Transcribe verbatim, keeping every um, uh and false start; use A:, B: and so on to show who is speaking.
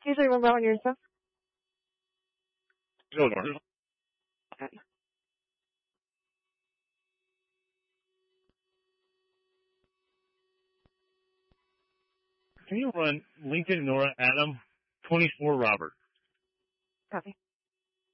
A: Two three one, on your stuff.
B: Go, North.
A: Okay.
B: Can you run Lincoln Nora Adam twenty-four Robert?
A: Copy.